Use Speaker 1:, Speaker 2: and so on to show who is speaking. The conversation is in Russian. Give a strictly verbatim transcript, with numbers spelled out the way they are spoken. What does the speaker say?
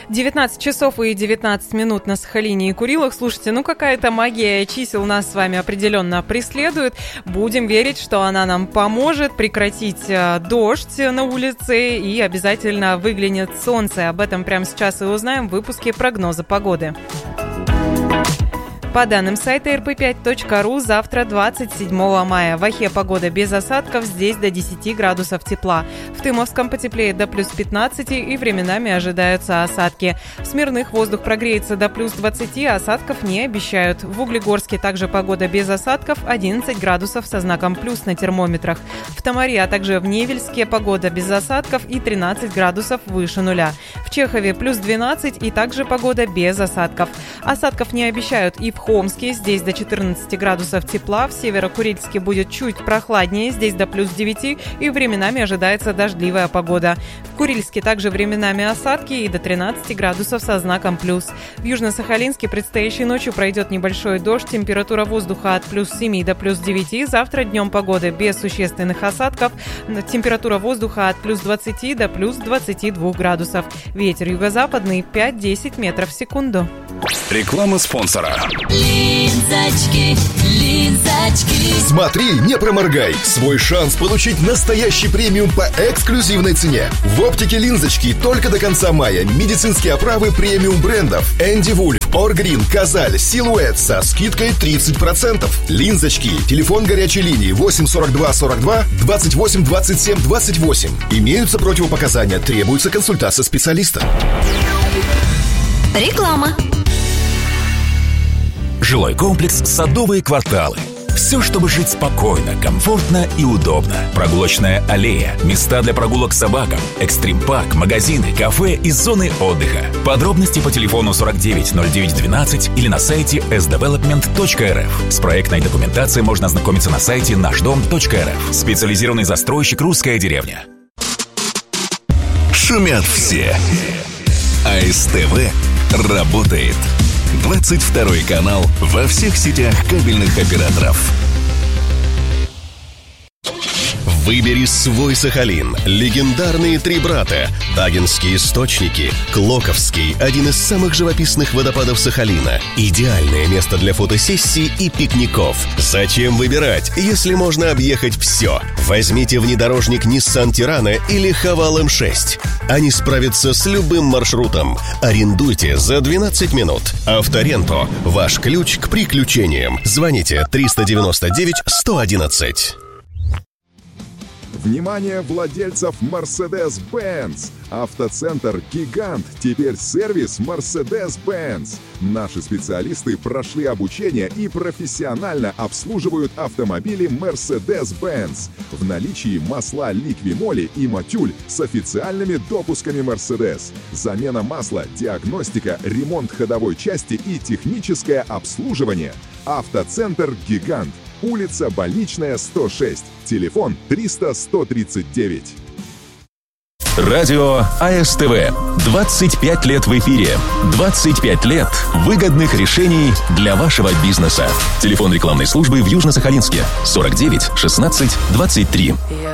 Speaker 1: девятнадцать часов и девятнадцать минут на Сахалине и Курилах. Слушайте, ну какая-то магия чисел нас с вами определенно преследует. Будем верить, что она нам поможет прекратить дождь на улице и обязательно выглянет солнце. Об этом прямо сейчас и узнаем в выпуске прогноза погоды. По данным сайта эр пэ пять точка ру, завтра двадцать седьмого мая. В Охе погода без осадков, здесь до десяти градусов тепла. В Тымовском потеплеет до плюс пятнадцати и временами ожидаются осадки. В Смирных воздух прогреется до плюс двадцати, осадков не обещают. В Углегорске также погода без осадков, одиннадцать градусов со знаком плюс на термометрах. В Тамаре, а также в Невельске погода без осадков и тринадцать градусов выше нуля. В Чехове плюс двенадцать и также погода без осадков. Осадков не обещают и в В Хомске, здесь до четырнадцати градусов тепла, в Северо-Курильске будет чуть прохладнее, здесь до плюс девяти и временами ожидается дождливая погода. В Курильске также временами осадки и до тринадцати градусов со знаком плюс. В Южно-Сахалинске предстоящей ночью пройдет небольшой дождь, температура воздуха от плюс семи до плюс девяти, завтра днем погода без существенных осадков, температура воздуха от плюс двадцати до плюс двадцати двух градусов. Ветер юго-западный пять-десять метров в секунду.
Speaker 2: Реклама спонсора.
Speaker 3: Линзочки, линзочки.
Speaker 4: Смотри, не проморгай. Свой шанс получить настоящий премиум по эксклюзивной цене. В оптике Линзочки только до конца мая медицинские оправы премиум брендов Энди Вульф, Оргрин, Казаль, Силуэт со скидкой тридцать процентов. Линзочки. Телефон горячей линии восемь сорок два сорок два двадцать восемь двадцать семь двадцать восемь. Имеются противопоказания, требуется консультация специалиста.
Speaker 3: Реклама.
Speaker 2: Жилой комплекс «Садовые кварталы». Все, чтобы жить спокойно, комфортно и удобно. Прогулочная аллея, места для прогулок с собакам, экстрим-парк, магазины, кафе и зоны отдыха. Подробности по телефону сорок девять ноль девять двенадцать или на сайте эс девелопмент точка эр эф. С проектной документацией можно ознакомиться на сайте наш дом точка эр эф. Специализированный застройщик «Русская деревня».
Speaker 5: Шумят все. а эс тэ вэ работает. двадцать второй канал во всех сетях кабельных операторов. Выбери свой Сахалин. Легендарные три брата. Тагинские источники. Клоковский, один из самых живописных водопадов Сахалина. Идеальное место для фотосессий и пикников. Зачем выбирать, если можно объехать все? Возьмите внедорожник Nissan Tirana или Haval эм шесть. Они справятся с любым маршрутом. Арендуйте за двенадцать минут. Авторенто. Ваш ключ к приключениям. Звоните триста девяносто девять сто одиннадцать.
Speaker 6: Внимание владельцев Mercedes-Benz! Автоцентр «Гигант» теперь сервис Mercedes-Benz. Наши специалисты прошли обучение и профессионально обслуживают автомобили Mercedes-Benz. В наличии масла Liqui-Moly и Motul с официальными допусками Mercedes. Замена масла, диагностика, ремонт ходовой части и техническое обслуживание. Автоцентр «Гигант». Улица Больничная, сто шесть. Телефон триста сто тридцать девять.
Speaker 2: Радио а эс тэ вэ. двадцать пять лет в эфире. двадцать пять лет выгодных решений для вашего бизнеса. Телефон рекламной службы в Южно-Сахалинске сорок девять шестнадцать двадцать три.